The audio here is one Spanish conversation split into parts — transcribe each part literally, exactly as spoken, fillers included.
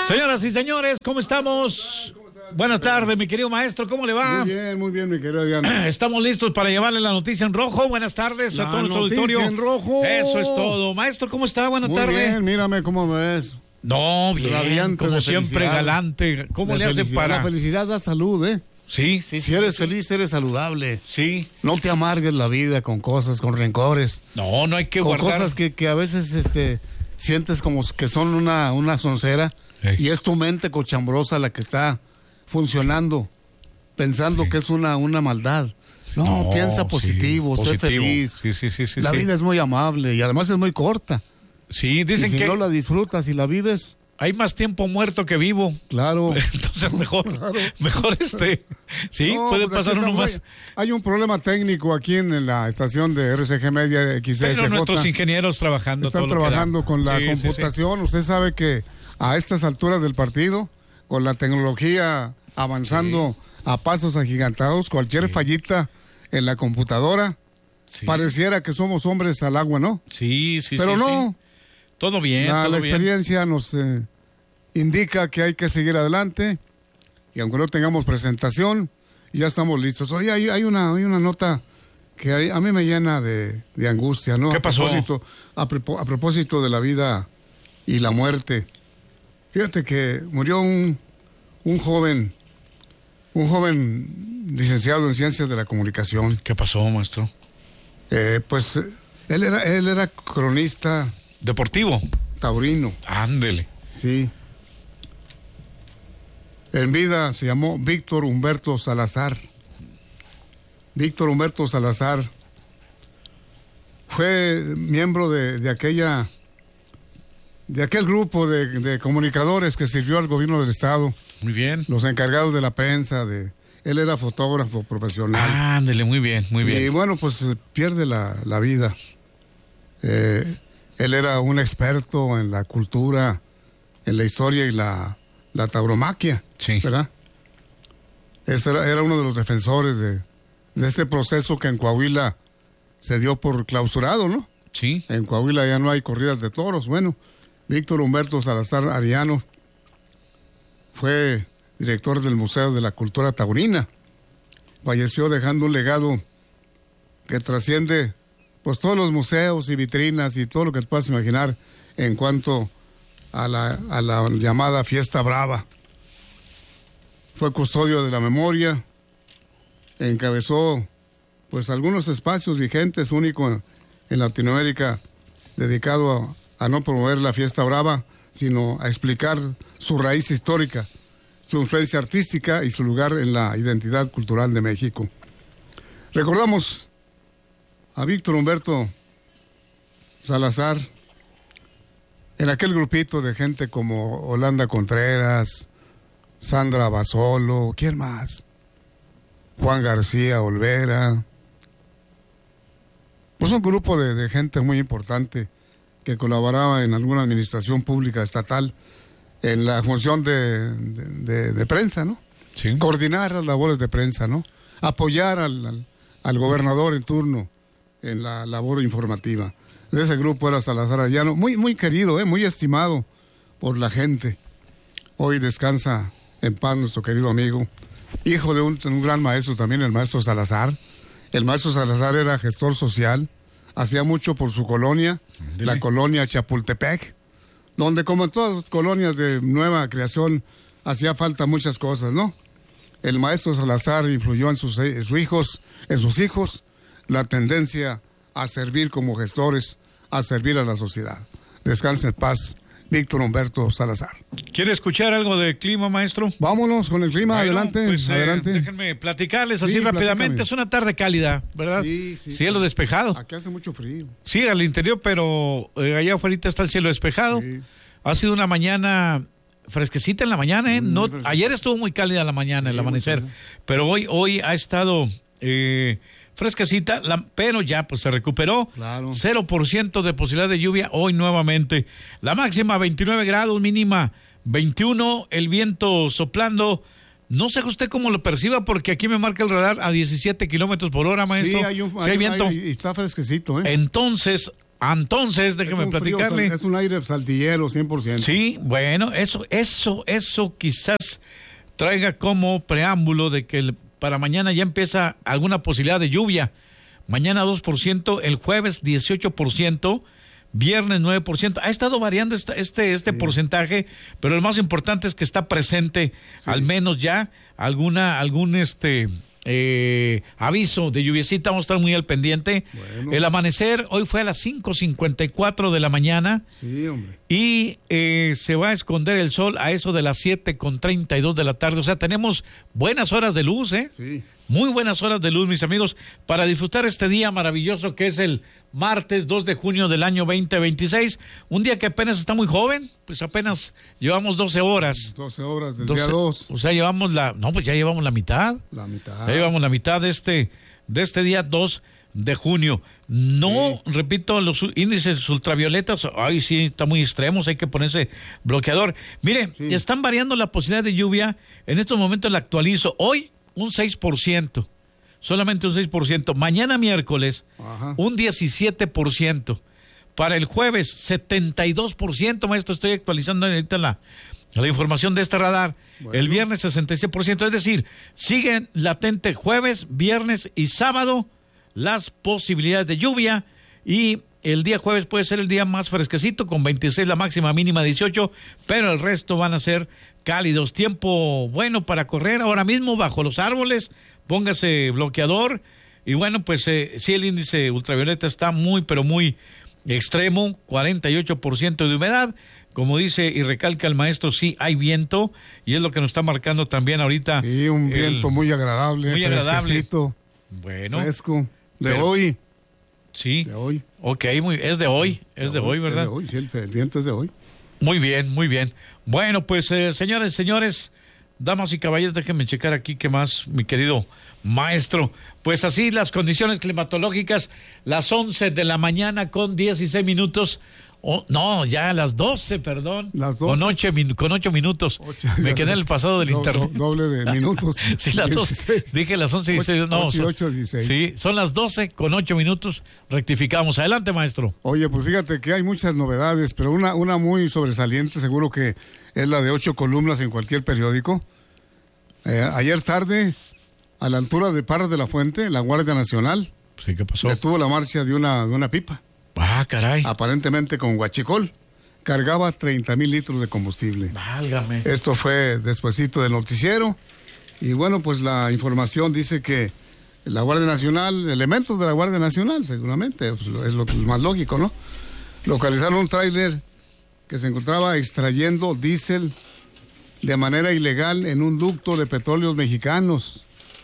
Señoras y señores, ¿cómo estamos? Buenas tardes, mi querido maestro, ¿cómo le va? Muy bien, muy bien, mi querido Diana. Estamos listos para llevarle la noticia en rojo. Buenas tardes la a todo nuestro auditorio. En rojo. Eso es todo. Maestro, ¿cómo está? Buenas muy tardes. Muy bien, mírame cómo me ves. No, bien, radiante, como siempre, galante. ¿Cómo de le hace para...? La felicidad da salud, ¿eh? Sí, sí. Si sí, eres sí. feliz, eres saludable. Sí. No te amargues la vida con cosas, con rencores. No, no hay que con guardar. cosas que, que a veces este, sientes como que son una, una soncera. Ey. Y es tu mente cochambrosa la que está funcionando, pensando sí. que es una, una maldad. No, no piensa positivo, sí, sé positivo. feliz. Sí, sí, sí, sí, la sí. vida es muy amable y además es muy corta. Sí, dicen y si que no la disfrutas y la vives, hay más tiempo muerto que vivo. Claro. Entonces mejor, claro. mejor este. Sí, no, puede pues pasar uno más. Hay un problema técnico aquí en la estación de R C G Media X S J. Pero nuestros ingenieros trabajando. Están todo trabajando lo que con la sí, computación. Sí, sí. Usted sabe que a estas alturas del partido, con la tecnología avanzando sí. a pasos agigantados, cualquier sí. fallita en la computadora, sí. pareciera que somos hombres al agua, ¿no? Sí, sí, Pero sí. no. Sí. Todo bien, la, todo la bien. experiencia nos eh, indica que hay que seguir adelante y aunque no tengamos presentación, ya estamos listos. Oye, hay, hay, una, hay una nota que hay, a mí me llena de, de angustia, ¿no? ¿Qué pasó? A propósito, a, a propósito de la vida y la muerte. Fíjate que murió un, un joven, un joven licenciado en Ciencias de la Comunicación. ¿Qué pasó, maestro? Eh, pues él era, él era cronista deportivo. Taurino. Ándele. Sí. En vida se llamó Víctor Humberto Salazar. Víctor Humberto Salazar fue miembro de, de aquella, de aquel grupo de, de comunicadores que sirvió al gobierno del estado. Muy bien. Los encargados de la prensa, de, él era fotógrafo profesional. Ándele, muy bien, muy bien. Y bueno, pues pierde la, la vida. Eh, Él era un experto en la cultura, en la historia y la, la tauromaquia, sí. ¿verdad? Ese era, era uno de los defensores de, de este proceso que en Coahuila se dio por clausurado, ¿no? Sí. En Coahuila ya no hay corridas de toros. Bueno, Víctor Humberto Salazar Ariano fue director del Museo de la Cultura Taurina. Falleció dejando un legado que trasciende pues todos los museos y vitrinas y todo lo que te puedas imaginar en cuanto a la, a la llamada Fiesta Brava. Fue custodio de la memoria, encabezó pues algunos espacios vigentes, único en Latinoamérica, dedicado a, a no promover la Fiesta Brava, sino a explicar su raíz histórica, su influencia artística y su lugar en la identidad cultural de México. Recordamos a Víctor Humberto Salazar en aquel grupito de gente como Olanda Contreras, Sandra Basolo, ¿quién más? Juan García Olvera. Pues un grupo de, de gente muy importante que colaboraba en alguna administración pública estatal en la función de, de, de, de prensa, ¿no? Sí. Coordinar las labores de prensa, ¿no? Apoyar al, al, al gobernador en turno en la labor informativa. De ese grupo era Salazar Ariano, muy, muy querido, ¿eh? Muy estimado por la gente. Hoy descansa en paz nuestro querido amigo, hijo de un, un gran maestro también, el maestro Salazar. El maestro Salazar era gestor social, hacía mucho por su colonia, Dile. la colonia Chapultepec, donde como en todas las colonias de nueva creación hacía falta muchas cosas, ¿no? El maestro Salazar influyó en sus, en sus hijos, en sus hijos, la tendencia a servir como gestores, a servir a la sociedad. Descanse en paz, Víctor Humberto Salazar. ¿Quiere escuchar algo de clima, maestro? Vámonos con el clima, bueno, adelante, pues, eh, adelante. Déjenme platicarles así sí, rápidamente. platícame. Es una tarde cálida, ¿verdad? Sí, sí. Cielo despejado. Aquí hace mucho frío. Sí, al interior, pero eh, allá afuera está el cielo despejado. Sí. Ha sido una mañana fresquecita en la mañana, ¿eh? No, ayer estuvo muy cálida la mañana, sí, el amanecer, pero hoy, hoy ha estado eh, fresquecita, la, pero ya pues se recuperó. Claro. cero por ciento de posibilidad de lluvia hoy nuevamente. La máxima veintinueve grados, mínima veintiuno, el viento soplando. No sé usted cómo lo perciba, porque aquí me marca el radar a diecisiete kilómetros por hora, maestro. Sí, hay un sí, hay viento. Hay, está fresquecito, ¿eh? Entonces, Entonces, déjeme es platicarle. Frío, es un aire saltillero, cien por ciento. Sí, bueno, eso, eso, eso quizás traiga como preámbulo de que el, para mañana ya empieza alguna posibilidad de lluvia. Mañana dos por ciento, el jueves dieciocho por ciento, viernes nueve por ciento. Ha estado variando esta, este, este sí. porcentaje, pero lo más importante es que está presente sí. al menos ya alguna, algún este... Eh, aviso de lluviecita, vamos a estar muy al pendiente. Bueno. El amanecer hoy fue a las cinco cincuenta y cuatro de la mañana. Sí, hombre. Y eh, se va a esconder el sol a eso de las siete con treinta y dos de la tarde. O sea, tenemos buenas horas de luz, ¿eh? Sí. Muy buenas horas de luz, mis amigos, para disfrutar este día maravilloso que es el martes dos de junio del año veinte veintiséis. Un día que apenas está muy joven, pues apenas llevamos doce horas. doce horas del doce, día dos. O sea, llevamos la, no, pues ya llevamos la mitad. La mitad. Ya llevamos la mitad de este, de este día dos de junio. No, sí. repito, los índices ultravioletas, ay, sí, están muy extremos, hay que ponerse bloqueador. Mire, sí. están variando la posibilidad de lluvia. En estos momentos la actualizo. Hoy, un seis por ciento. Solamente un seis por ciento. Mañana miércoles, Ajá. un diecisiete por ciento. Para el jueves, setenta y dos por ciento, maestro. Estoy actualizando ahorita la, la información de este radar. Bueno. El viernes, sesenta y seis por ciento. Es decir, siguen latente jueves, viernes y sábado las posibilidades de lluvia. Y el día jueves puede ser el día más fresquecito, con veintiséis la máxima, mínima dieciocho. Pero el resto van a ser cálidos. Tiempo bueno para correr ahora mismo bajo los árboles. Póngase bloqueador. Y bueno, pues eh, sí, el índice ultravioleta está muy, pero muy extremo. cuarenta y ocho por ciento de humedad. Como dice y recalca el maestro, sí hay viento. Y es lo que nos está marcando también ahorita. Sí, un viento el, muy agradable. Muy agradable. Bueno. Fresco. De pero, hoy. Sí. De hoy. Ok, muy, es de hoy. Es de, de hoy, hoy, ¿verdad? Es de hoy, sí, el, el viento es de hoy. Muy bien, muy bien. Bueno, pues eh, señores, señores, damas y caballeros, déjenme checar aquí qué más, mi querido maestro. Pues así las condiciones climatológicas, las once de la mañana con dieciséis minutos. Oh, no, ya a las doce, perdón. Las doce. Con ocho, con ocho minutos. Ocho, Me quedé en el pasado del do, internet. Do, doble de minutos. Sí, las doce. Dije las once y dieciséis. No, ocho, ocho, dieciséis. Sí, son las doce con ocho minutos. Rectificamos. Adelante, maestro. Oye, pues fíjate que hay muchas novedades, pero una, una muy sobresaliente, seguro que es la de ocho columnas en cualquier periódico. Eh, ayer tarde, a la altura de Parras de la Fuente, la Guardia Nacional sí, ¿qué pasó? detuvo la marcha de una, de una pipa. Ah, caray. Aparentemente con huachicol. Cargaba treinta mil litros de combustible. Válgame. Esto fue despuesito del noticiero. Y bueno, pues la información dice que la Guardia Nacional, elementos de la Guardia Nacional, seguramente, pues es lo, lo más lógico, ¿no? Localizaron un tráiler que se encontraba extrayendo diésel de manera ilegal en un ducto de Petróleos Mexicanos.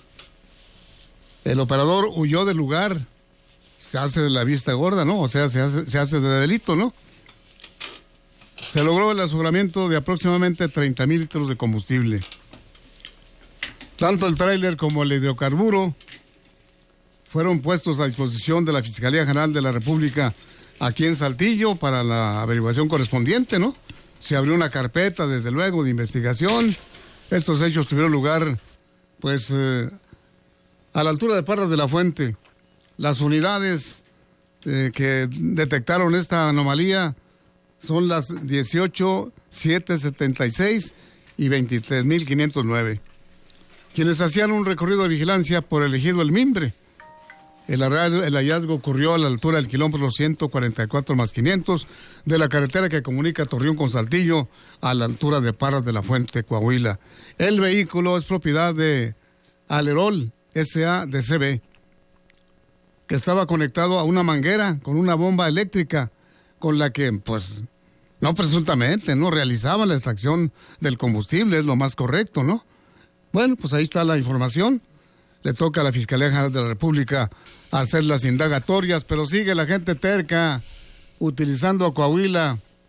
El operador huyó del lugar. Se hace de la vista gorda, ¿no? O sea, se hace, se hace de delito, ¿no? Se logró el aseguramiento de aproximadamente treinta mil litros de combustible. Tanto el tráiler como el hidrocarburo fueron puestos a disposición de la Fiscalía General de la República aquí en Saltillo para la averiguación correspondiente, ¿no? Se abrió una carpeta, desde luego, de investigación. Estos hechos tuvieron lugar, pues, eh, a la altura de Parras de la Fuente. Las unidades eh, que detectaron esta anomalía son las dieciocho mil setecientos setenta y seis y veintitrés mil quinientos nueve. Quienes hacían un recorrido de vigilancia por el ejido El Mimbre. El, el hallazgo ocurrió a la altura del kilómetro ciento cuarenta y cuatro más quinientos de la carretera que comunica Torreón con Saltillo, a la altura de Parras de la Fuente, Coahuila. El vehículo es propiedad de Alerol S A de C B, que estaba conectado a una manguera con una bomba eléctrica con la que, pues, no presuntamente, no realizaba la extracción del combustible, es lo más correcto, ¿no? Bueno, pues ahí está la información. Le toca a la Fiscalía General de la República hacer las indagatorias, pero sigue la gente terca utilizando a Coahuila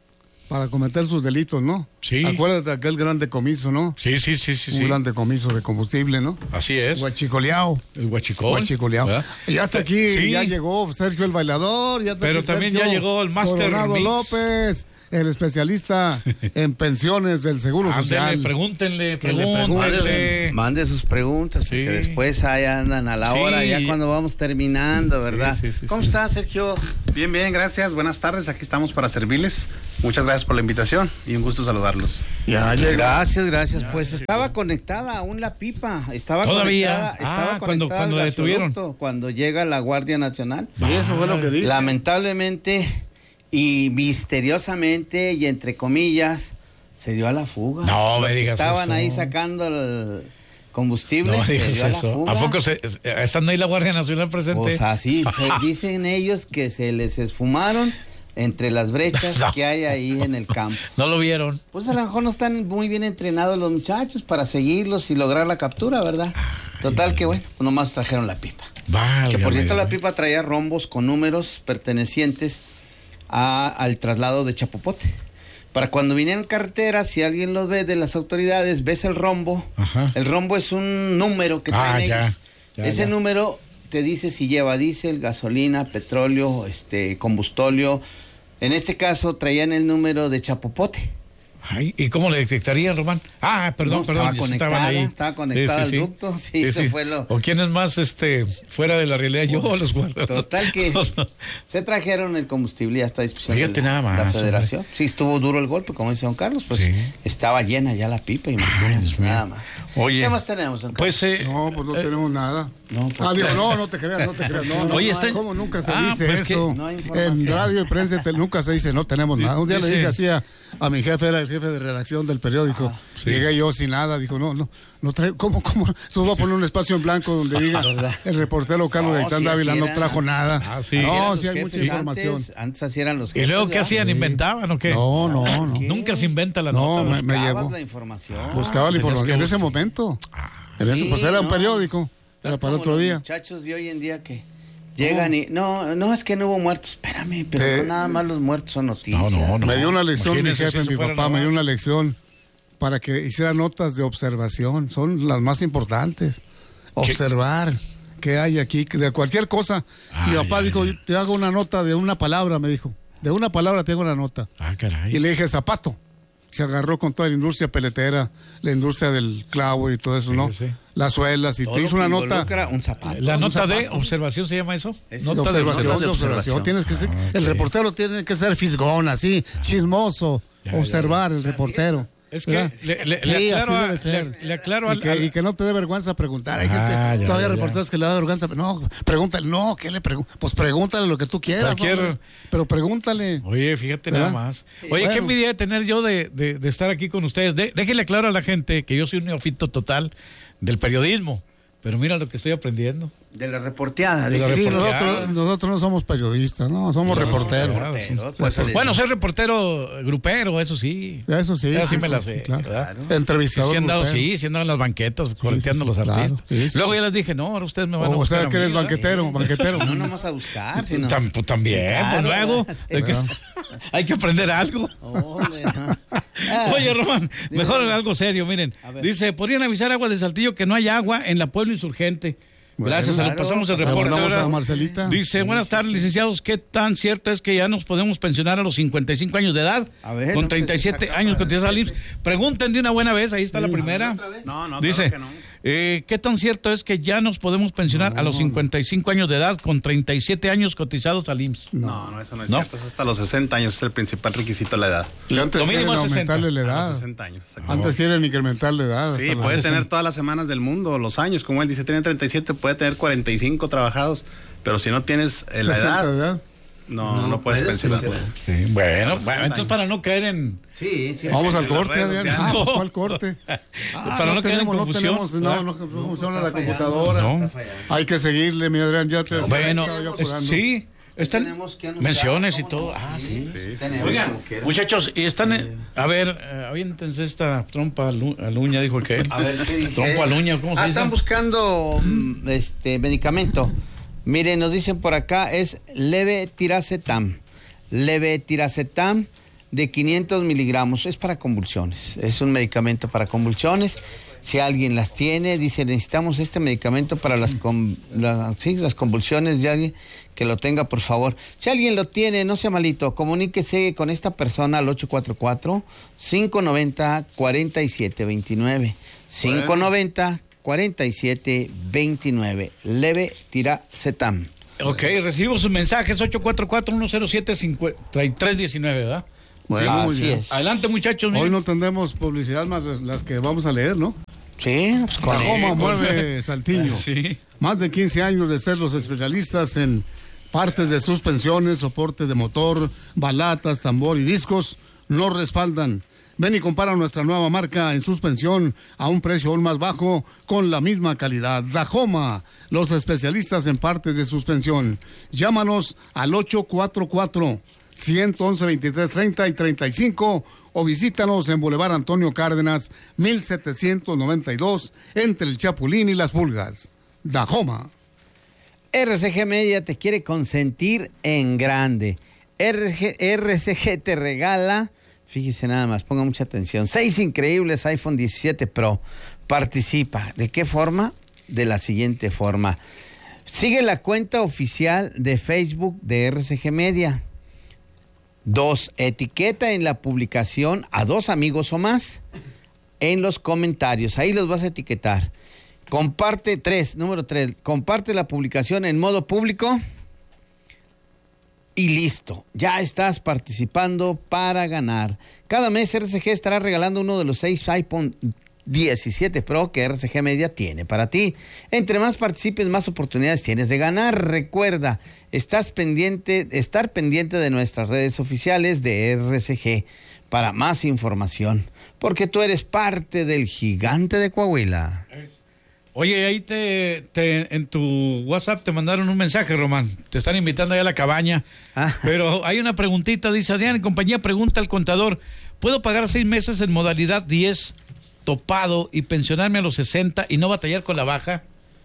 para cometer sus delitos, ¿no? Sí. Acuérdate de aquel gran decomiso, ¿no? Sí, sí, sí, sí. Un sí. gran decomiso de combustible, ¿no? Así es. Huachicoleado. El huachicol. Huachicoleado. Y hasta aquí Sí. ya llegó Sergio el bailador. Ya Pero también Sergio ya llegó el Master Coronado Mix. López, el especialista en pensiones del Seguro Ándele, Social. pregúntenle, Que le pregunten. pregúntenle. Mande sus preguntas, Sí. porque después ahí andan a la Sí. hora, ya cuando vamos terminando, ¿verdad? Sí, sí, sí, ¿Cómo sí. estás, Sergio? Bien, bien, gracias. Buenas tardes. Aquí estamos para servirles. Muchas gracias por la invitación y un gusto saludarlos. Ya llegó. Gracias, gracias. Pues estaba conectada aún la pipa, estaba Todavía. conectada, Ah, estaba cuando- conectada cuando al detuvieron. gasoducto, cuando llega la Guardia Nacional. Sí, eso fue lo que dije. Lamentablemente y misteriosamente y entre comillas se dio a la fuga. No, Los me que digas estaban eso. ahí sacando el combustible No se digas dio a la eso. fuga. ¿A poco se, estando ahí la Guardia Nacional presente? Pues así, se dicen ellos que se les esfumaron entre las brechas No. que hay ahí en el campo. No lo vieron. Pues a lo mejor no están muy bien entrenados los muchachos para seguirlos y lograr la captura, ¿verdad? Total que bueno, pues nomás trajeron la pipa. Válgame. Que por cierto la pipa traía rombos con números pertenecientes a- al traslado de Chapopote. Para cuando vinieran carreteras, si alguien los ve de las autoridades, ves el rombo. Ajá. El rombo es un número que traen Ah, ya, ellos. ya, Ese ya. número te dice si lleva diésel, gasolina, petróleo, este, combustóleo. En este caso traían el número de Chapopote. Ay, ¿y cómo le detectarían, Román? Ah, perdón, No, perdón. estaba ya conectada, estaban ahí. estaba conectada al ducto, sí, eso fue lo- ¿O quién es más este, fuera de la realidad? Yo o los guardas. Total que se trajeron el combustible y hasta disposición Fíjate de la, nada más, la federación. Sí, estuvo duro el golpe, como dice don Carlos, pues Sí. estaba llena ya la pipa y Ay, Dios mío. nada más. Oye, ¿Qué más tenemos, don Carlos? Pues, eh, No, pues no eh, tenemos nada. No, pues, ah, digo, no, no te creas, no te creas. No, no, Oye, no, está- ¿cómo nunca se Ah, dice pues que eso? no hay información. En radio y prensa te- nunca se dice, no tenemos nada. Un día le Dice- dije así a, a mi jefe, era el jefe de redacción del periódico. sí. Llegué yo sin nada, dijo, no, no, no trae, ¿cómo, cómo? Solo voy a poner un espacio en blanco donde diga, ¿Verdad? el reportero Carlos No, Gaitán sí, Dávila así no eran. trajo nada. Ah, sí. Así eran No, los sí hay jefes mucha información. Antes, antes así eran los ¿Y jefes. luego qué ¿verdad? hacían? ¿Inventaban o qué? No, no, no. ¿Qué? Nunca se inventa la No, nota. me- me Buscabas llevó. la información. Buscaba la tenías información que en bus- ese momento. En ese, Sí, pues era un no. periódico, era Estás para como otro los día. muchachos de hoy en día que llegan y no, no es que no hubo muertos, espérame, pero Eh, no nada más los muertos son noticias. No, no, no. Me dio una lección mi Imagínese jefe, si mi eso fuera papá, me normal. dio una lección para que hiciera notas de observación. Son las más importantes. Observar qué hay aquí, que de cualquier cosa. Ay, mi papá ay, dijo, ay. te hago una nota de una palabra, me dijo. De una palabra te hago una nota. Ah, caray. Y le dije, zapato. Se agarró con toda la industria peletera, la industria del clavo y todo eso, ¿no? sí. Las suelas, y Todo te lo hizo que una nota involucra un zapato. La un nota de zapato. observación se llama eso. Es de Nota de observación, notas de de observación. observación. Tienes que ser, el ok. reportero tiene que ser fisgón, así, chismoso, Ya, ya, observar el reportero. Es que ¿verdad? le, le- Sí, le así aclaro, a, debe ser. le, le aclaro Y al- que, al- y que no te dé vergüenza preguntar. Hay Ah, gente, ya, todavía ya, reporteros que le da vergüenza. No, pregúntale. No, ¿qué le preguntas? Pues pregúntale lo que tú quieras. Cualquier- hombre. Pero pregúntale. Oye, fíjate ¿verdad? nada más. Oye, Bueno. qué envidia de tener yo de, de- de estar aquí con ustedes. De, déjenle claro a la gente que yo soy un neófito total del periodismo. Pero mira lo que estoy aprendiendo. De la reporteada. De la dices. Sí, reporteada. nosotros, nosotros no somos periodistas, no, somos reporteros. Reporteros, por eso les Bueno, digo. soy reportero grupero, eso sí. Eso sí. Eso sí sí, me la sí, sé, claro. ¿verdad? Entrevistador. Sí, sí, andado, grupero. sí, sí andado en las banquetas, correteando sí, a los claro, artistas. sí, sí. Luego ya les dije, no, ahora ustedes me van a O buscar sea, a que mí, eres ¿verdad? banquetero, banquetero. No nomás a buscar, sino... Tam- pues también, Sí, claro, pues luego. ¿verdad? de que- hay que aprender algo. Ole, no. Oye, Román, Dime, mejor dime. algo serio, miren. A ver. Dice, podrían avisar Agua de Saltillo que no hay agua en la Pueblo Insurgente. Bueno, Gracias, se lo claro, pasamos el pasamos reporte. Hablamos ¿verdad? a Marcelita. Dice, buenas tardes, licenciados. ¿Qué tan cierto es que ya nos podemos pensionar a los cincuenta y cinco años de edad? A ver, con no, treinta y siete años cotizados al I M S S. Pregunten de una buena vez, ahí está la primera. No, no, Dice, claro que no. eh, ¿qué tan cierto es que ya nos podemos pensionar a los cincuenta y cinco años de edad con treinta y siete años cotizados al I M S S? No, no, eso no es ¿No? cierto. Es hasta los sesenta años, es el principal requisito de la edad. Si antes Lo mínimo quieren es sesenta. aumentarle la A los edad. sesenta años, exactamente. Antes quieren incrementar la edad. Sí, hasta los puede sesenta. tener todas las semanas del mundo, los años, como él dice, tiene treinta y siete, puede tener cuarenta y cinco trabajados, pero si no tienes eh, la sesenta edad, de edad. no, no, No puedes puedes pensionar. pensionar. Sí, bueno, bueno, entonces para no caer en... Sí, sí. Vamos al en las corte, redes Adrián. sociales. Ah, pues, No. ¿cuál corte? Ah, Para no caer en tenemos, no confusión, tenemos, no, ¿verdad? no, no funciona la está fallando. computadora. No. Hay que seguirle, mi Adrián, ya te Bueno, estaba yo es- apurando. sí, están Tenemos que anunciar, menciones y ¿cómo todo. no? Ah, sí. Tenemos Oigan, como quiera. muchachos, y están, en- a ver, eh, aviéntense esta trompa al, u- al uña, dijo que. A ver, ¿qué dice? Trompa al uña, ¿cómo se Ah, dice? están buscando mm, este medicamento. Miren, nos dicen por acá, es levetiracetam. Levetiracetam de quinientos miligramos. Es para convulsiones, es un medicamento para convulsiones. Si alguien las tiene, dice, necesitamos este medicamento para las, con, la, sí, las convulsiones, ya que lo tenga, por favor. Si alguien lo tiene, no sea malito, comuníquese con esta persona al ocho cuatro cuatro, cinco nueve cero, cuatro siete dos nueve. cinco nueve cero, cuatro siete dos nueve. Leve Tiracetam. Ok, recibo sus mensajes, ocho cuatro cuatro, uno cero siete, tres uno nueve, ¿verdad? Bueno, Así muy bien. es. Adelante, muchachos. Hoy no tendremos publicidad más las que vamos a leer, ¿no? Sí, pues con Dajoma él. mueve Saltillo. Sí. Más de quince años de ser los especialistas en partes de suspensiones, soporte de motor, balatas, tambor y discos, nos respaldan. Ven y compara nuestra nueva marca en suspensión a un precio aún más bajo con la misma calidad. Dajoma, los especialistas en partes de suspensión. Llámanos al ocho cuatro cuatro, uno uno uno, veintitrés treinta y treinta y cinco o visítanos en Boulevard Antonio Cárdenas, mil setecientos noventa y dos, entre el Chapulín y las Pulgas. Dajoma. R C G Media te quiere consentir en grande. R G, R C G te regala, fíjese nada más, ponga mucha atención, seis increíbles iPhone diecisiete Pro. Participa. ¿De qué forma? De la siguiente forma. Sigue la cuenta oficial de Facebook de R C G Media. Dos, etiqueta en la publicación a dos amigos o más en los comentarios. Ahí los vas a etiquetar. Comparte, tres, número tres, comparte la publicación en modo público y listo. Ya estás participando para ganar. Cada mes R C G estará regalando uno de los seis iPhone diecisiete Pro que R C G Media tiene para ti. Entre más participes, más oportunidades tienes de ganar. Recuerda, estás pendiente, estar pendiente de nuestras redes oficiales de R C G para más información, porque tú eres parte del gigante de Coahuila. Oye, ahí te, te en tu WhatsApp te mandaron un mensaje, Román. Te están invitando allá a la cabaña. Ah. Pero hay una preguntita, dice Adrián, en compañía pregunta al contador, ¿puedo pagar seis meses en modalidad diez topado y pensionarme a los sesenta y no batallar con la baja?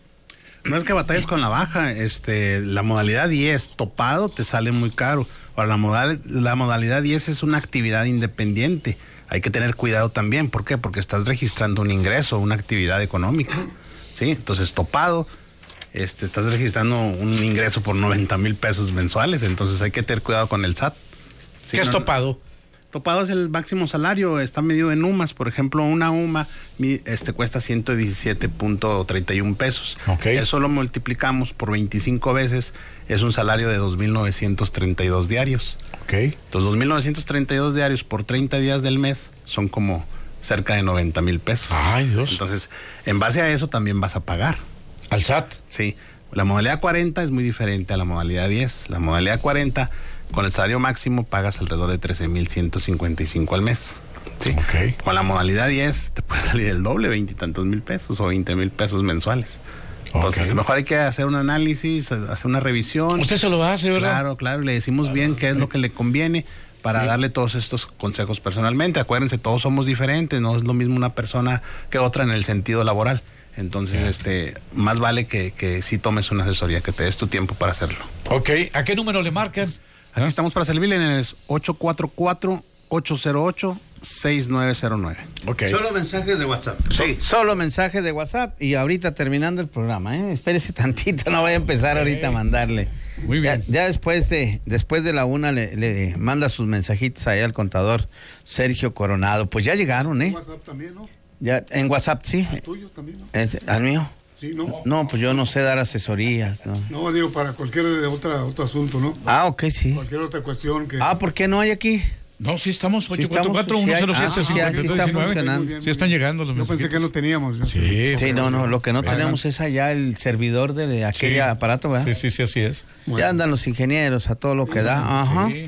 No es que batalles con la baja, este, la modalidad diez topado te sale muy caro. Ahora, la, modal, la modalidad diez es una actividad independiente. Hay que tener cuidado también. ¿Por qué? Porque estás registrando un ingreso, una actividad económica. ¿Sí? Entonces, topado, este, estás registrando un ingreso por noventa mil pesos mensuales. Entonces, hay que tener cuidado con el S A T. ¿Sí? ¿Qué es No, topado? Topado es el máximo salario, está medido en U M As. Por ejemplo, una U M A este, cuesta ciento diecisiete punto treinta y uno pesos. Okay. Eso lo multiplicamos por veinticinco veces, es un salario de dos mil novecientos treinta y dos diarios. Okay. Entonces, dos mil novecientos treinta y dos diarios por treinta días del mes son como cerca de noventa mil pesos. Ay, Dios. Entonces, en base a eso también vas a pagar. ¿Al S A T? Sí. La modalidad cuarenta es muy diferente a la modalidad diez. La modalidad cuarenta, con el salario máximo pagas alrededor de trece mil ciento cincuenta y cinco al mes. ¿Sí? Okay. Con la modalidad diez te puede salir el doble, veinte y tantos mil pesos o veinte mil pesos mensuales. Entonces, Okay. mejor hay que hacer un análisis, hacer una revisión. Usted se lo hace, ¿verdad? Claro, claro, y le decimos Claro, bien qué es sí. lo que le conviene para Sí. darle todos estos consejos personalmente. Acuérdense, todos somos diferentes, no es lo mismo una persona que otra en el sentido laboral. Entonces, Sí. este, más vale que, que sí tomes una asesoría, que te des tu tiempo para hacerlo. Ok, ¿a qué número le marcan? Aquí ¿Ah? estamos para servirle en el ocho cuatro cuatro, ocho cero ocho, seis nueve cero nueve. Ok. Solo mensajes de WhatsApp. Sí. Solo mensajes de WhatsApp y ahorita terminando el programa, ¿eh? Espérese tantito, no voy a empezar ahorita a mandarle. Muy bien. Ya, ya después de después de la una le, le manda sus mensajitos ahí al contador Sergio Coronado. Pues ya llegaron, ¿eh? WhatsApp también, ¿no? Ya en WhatsApp, sí. ¿Al tuyo también, no? ¿Es- ¿Al mío? Sí, ¿no? No, pues yo no sé dar asesorías, ¿no? No, digo, para cualquier otra, otro asunto, ¿no? Ah, ok, sí. Cualquier otra cuestión que... Ah, ¿por qué no hay aquí? No, sí estamos, Sí ocho cuatro cuatro, uno cero siete, estamos, sí, cinco sí, sí dos está uno nueve. funcionando. Sí están llegando los Yo pensé mensajitos. que no teníamos. ya sé. Sí. Sí, no, no, lo que no Venga. tenemos es allá el servidor de aquel Sí. aparato, ¿verdad? Sí, sí, sí, así es. Bueno. Ya andan los ingenieros a todo lo que da. Ajá. Sí.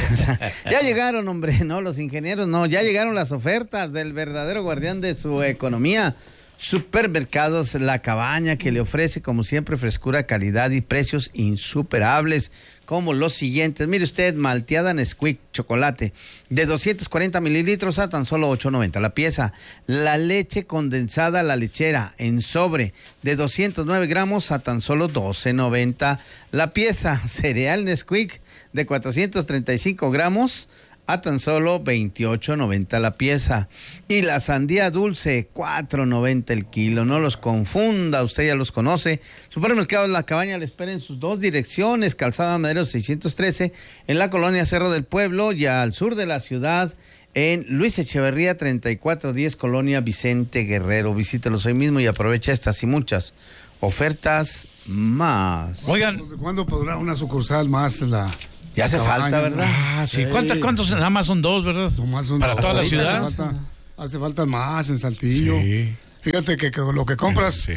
Ya llegaron, hombre, no, los ingenieros no, ya llegaron las ofertas del verdadero guardián de su economía. Supermercados La Cabaña, que le ofrece como siempre frescura, calidad y precios insuperables, como los siguientes. Mire usted, malteada Nesquik chocolate de doscientos cuarenta mililitros a tan solo ocho noventa la pieza. La leche condensada La Lechera en sobre de doscientos nueve gramos a tan solo doce noventa la pieza. Cereal Nesquik de cuatrocientos treinta y cinco gramos a tan solo veintiocho noventa la pieza. Y la sandía dulce, cuatro noventa el kilo. No los confunda, usted ya los conoce. Supermercados La Cabaña le espera en sus dos direcciones, Calzada Madero seiscientos trece, en la colonia Cerro del Pueblo, y al sur de la ciudad, en Luis Echeverría treinta y cuatro diez, colonia Vicente Guerrero. Visítelos hoy mismo y aprovecha estas y muchas ofertas más. Oigan, ¿cuándo podrá una sucursal más la... Ya hace Cabaña, falta, ¿verdad? Ah, sí. Sí. ¿Cuántos, cuántos? Nada más son dos, ¿verdad? Nomás son Para dos. toda la Ahorita ciudad. Hace falta, hace falta más en Saltillo. Sí. Fíjate que, que lo que compras Sí.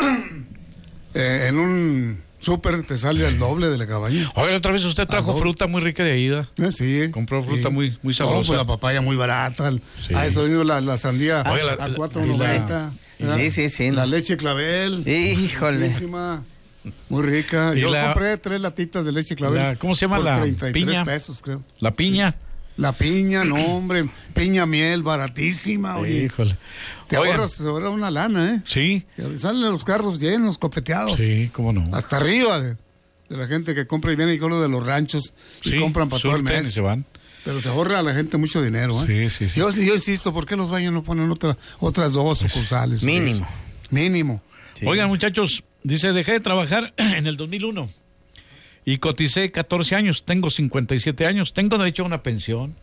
eh, en un súper te sale el doble de La Cabaña. Oiga, otra vez usted trajo Ah, fruta muy rica de ida. Eh, sí. Compró fruta sí. muy- muy No, sabrosa. pues la papaya muy barata. El- Sí. A eso vino la, la sandía Oye, la- a la- cuatro y la- noventa. Sí, sí, sí. La leche clavel. Híjole. Riquísima, muy rica. Y Yo la- compré tres latitas de leche clavel. la- ¿cómo se llama? por La treinta y tres piña. pesos, creo. La piña. La piña, no, hombre. Piña miel, baratísima, oye. Híjole. Te Oigan, ahorras, te ahorras una lana, ¿eh? Sí, Te salen los carros llenos, copeteados. sí, cómo no. Hasta arriba de, de la gente que compra y viene y con lo de los ranchos y Sí, compran para todo el surten y mes. se van. Pero se ahorra a la gente mucho dinero, ¿eh? Sí, sí, sí. Yo, yo insisto, ¿por qué los baños no ponen otra, otras dos sucursales? Mínimo. Mínimo. Sí. Oigan, muchachos, dice, dejé de trabajar en el dos mil uno y coticé catorce años, tengo cincuenta y siete años, tengo derecho a una pensión.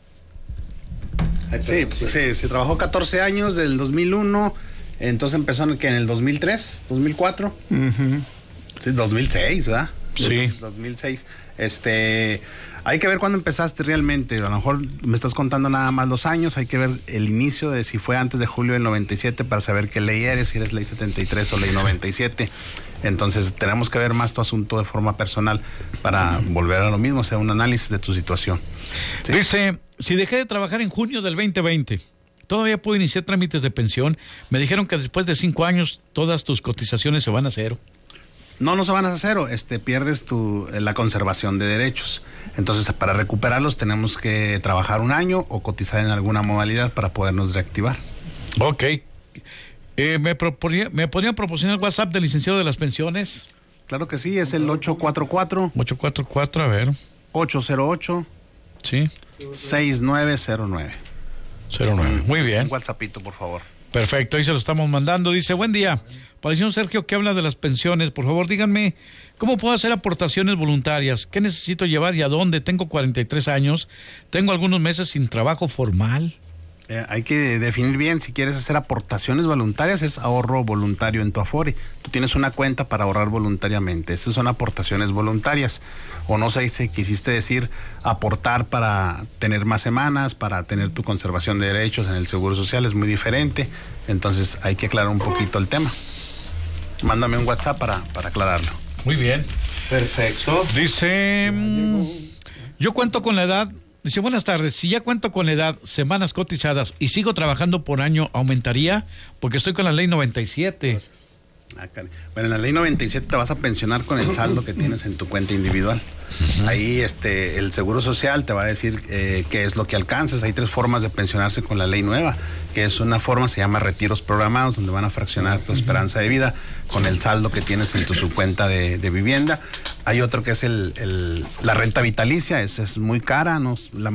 Sí, pues sí, se trabajó catorce años del dos mil uno, entonces empezó en, que en el dos mil tres, dos mil cuatro, Ujú. sí, dos mil seis, ¿verdad? Sí. dos mil seis. Este, hay que ver cuándo empezaste realmente. A lo mejor me estás contando nada más los años. Hay que ver el inicio de si fue antes de julio del noventa y siete para saber qué ley eres, si eres ley setenta y tres o ley noventa y siete. Entonces tenemos que ver más tu asunto de forma personal para volver a lo mismo, hacer un análisis de tu situación. ¿Sí? Dice, si dejé de trabajar en junio del veinte veinte, todavía puedo iniciar trámites de pensión. Me dijeron que después de cinco años todas tus cotizaciones se van a cero. No, no se van a cero, este, pierdes tu, la conservación de derechos. Entonces, para recuperarlos tenemos que trabajar un año o cotizar en alguna modalidad para podernos reactivar. Ok. Eh, ¿me, proponía, ¿Me podrían proporcionar el WhatsApp del licenciado de las pensiones? Claro que sí, es el ocho cuatro cuatro, ocho cuatro cuatro, a ver. ocho cero ocho, Sí, seis nueve cero nueve. cero nueve. Muy bien. Un WhatsAppito, por favor. Perfecto, ahí se lo estamos mandando. Dice, buen día. Para el señor Sergio que habla de las pensiones, por favor díganme, ¿cómo puedo hacer aportaciones voluntarias? ¿Qué necesito llevar y a dónde? Tengo cuarenta y tres años, tengo algunos meses sin trabajo formal. Eh, hay que definir bien si quieres hacer aportaciones voluntarias, es ahorro voluntario en tu Afore. Tú tienes una cuenta para ahorrar voluntariamente, esas son aportaciones voluntarias. O no sé si quisiste decir aportar para tener más semanas, para tener tu conservación de derechos en el Seguro Social, es muy diferente. Entonces hay que aclarar un poquito el tema. Mándame un WhatsApp para, para aclararlo. Muy bien. Perfecto. Dice, mm, yo cuento con la edad, dice, buenas tardes, si ya cuento con la edad, semanas cotizadas y sigo trabajando por año, ¿aumentaría? Porque estoy con la ley noventa y siete. Ah, caray. Bueno, en la ley noventa y siete te vas a pensionar con el saldo que tienes en tu cuenta individual. Uh-huh. Ahí este, el Seguro Social te va a decir eh, qué es lo que alcanzas. Hay tres formas de pensionarse con la ley nueva, que es una forma, se llama retiros programados, donde van a fraccionar tu uh-huh. esperanza de vida con el saldo que tienes en tu subcuenta de, de vivienda. Hay otro que es el, el, la renta vitalicia, esa es muy cara, no, la